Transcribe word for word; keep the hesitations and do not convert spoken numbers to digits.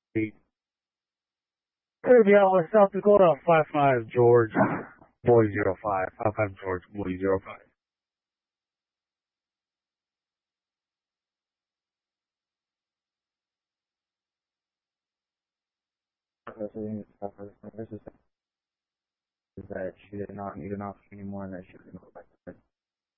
Hey, yeah, South Dakota, five five George, boy zero five, five five George, boy zero five. This is that she did not need an officer anymore and that she was going to go back.